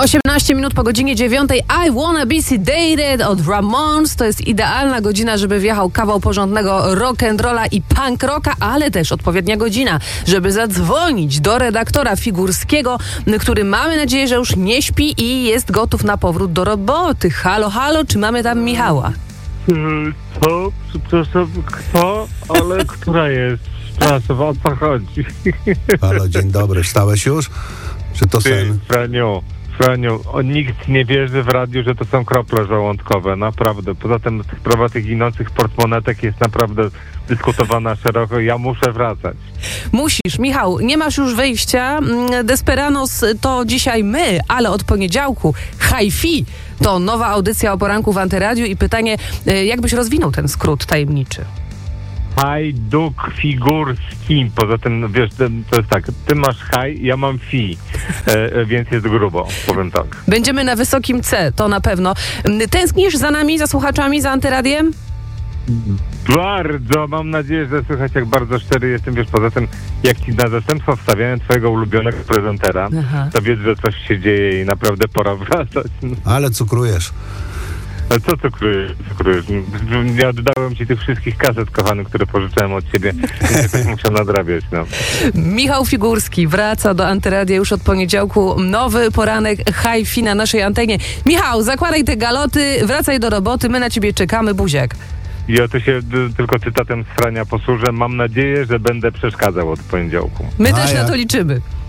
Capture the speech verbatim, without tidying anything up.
osiemnaście minut po godzinie dziewiątej. I Wanna Be Sedated od Ramones. To jest idealna godzina, żeby wjechał kawał porządnego rock'n'rolla i punk rocka, ale też odpowiednia godzina, żeby zadzwonić do redaktora Figurskiego, który mamy nadzieję, że już nie śpi i jest gotów na powrót do roboty. Halo, halo, czy mamy tam Michała? Co? Przepraszam, kto? Ale która jest? Przepraszam, o co chodzi? Halo, dzień dobry. Wstałeś już? Czy to Ty, sen? Franiu, Franiu, o, nikt nie wierzy w radiu, że to są krople żołądkowe, naprawdę. Poza tym sprawa tych ginących portmonetek jest naprawdę dyskutowana szeroko i ja muszę wracać. Musisz, Michał, nie masz już wyjścia. Desperanos to dzisiaj my, ale od poniedziałku Hi-Fi to nowa audycja o poranku w Antyradiu i pytanie, jak byś rozwinął ten skrót tajemniczy? Hajduk Figurski. Poza tym, wiesz, to jest tak, ty masz haj, ja mam fi, e, więc jest grubo, powiem tak. Będziemy na wysokim C, to na pewno. Tęsknisz za nami, za słuchaczami, za Antyradiem? Bardzo, mam nadzieję, że słychać, jak bardzo szczery jestem, wiesz, poza tym, jak ci na zastępstwo wstawiałem twojego ulubionego prezentera, Aha. to wiedz, że coś się dzieje i naprawdę pora wracać. Ale cukrujesz. A co cukrujesz? cukrujesz? Nie oddałem ci tych wszystkich kaset, kochany, które pożyczałem od ciebie, więc jakoś musiał nadrabiać, no. Michał Figurski wraca do Antyradia już od poniedziałku. Nowy poranek Hi-Fi na naszej antenie. Michał, zakładaj te galoty, wracaj do roboty, my na ciebie czekamy, buziak. I oto się d- tylko cytatem z Frania posłużę. Mam nadzieję, że będę przeszkadzał od poniedziałku. My A też ja- na to liczymy.